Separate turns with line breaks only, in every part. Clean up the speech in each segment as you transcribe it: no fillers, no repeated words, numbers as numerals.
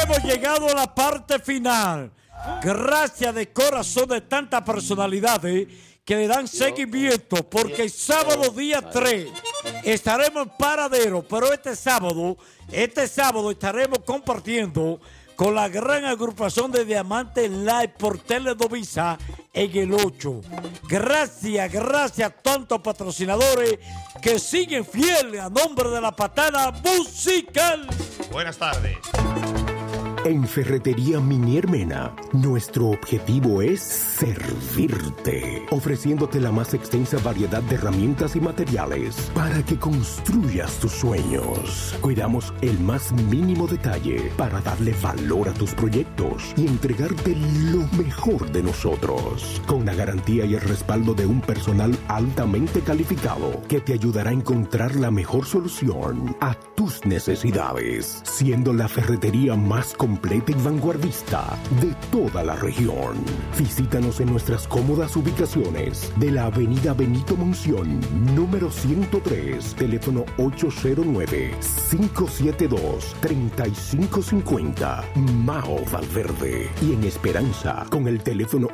Hemos llegado a la parte final. Gracias de corazón de tantas personalidades que le dan seguimiento, porque el sábado día 3 estaremos en Paradero, pero este sábado estaremos compartiendo con la gran agrupación de Diamante Live por Teledovisa en el 8. Gracias a tantos patrocinadores que siguen fieles a nombre de la patada musical.
Buenas tardes.
En Ferretería Minier Mena, nuestro objetivo es servirte, ofreciéndote la más extensa variedad de herramientas y materiales para que construyas tus sueños. Cuidamos el más mínimo detalle para darle valor a tus proyectos y entregarte lo mejor de nosotros, con la garantía y el respaldo de un personal altamente calificado que te ayudará a encontrar la mejor solución a tus necesidades, siendo la ferretería más completa y vanguardista de toda la región. Visítanos en nuestras cómodas ubicaciones de la avenida Benito Monción, número 103, teléfono 809-572-3550, Mao Valverde, y en Esperanza con el teléfono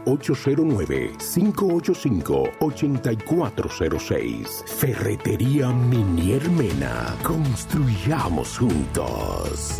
809-585-8406. Ferretería Minier Mena. Construyamos juntos.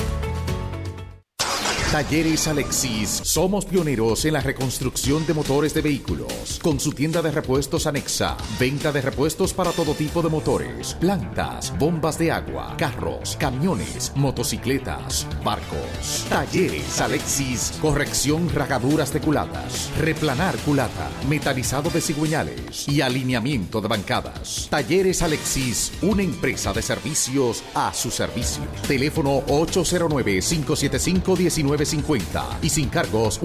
Talleres Alexis. Somos pioneros en la reconstrucción de motores de vehículos. Con su tienda de repuestos anexa. Venta de repuestos para todo tipo de motores, plantas, bombas de agua, carros, camiones, motocicletas, barcos. Talleres Alexis. Corrección ragaduras de culatas. Replanar culata. Metalizado de cigüeñales. Y alineamiento de bancadas. Talleres Alexis. Una empresa de servicios a su servicio. Teléfono 809-575-1950 y sin cargos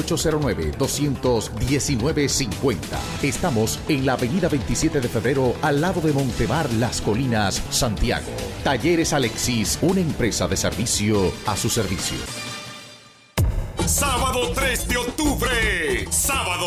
1-809-219-50. Estamos en la avenida 27 de febrero al lado de Montemar, Las Colinas, Santiago. Talleres Alexis, una empresa de servicio a su servicio.
Sábado 3 de octubre, sábado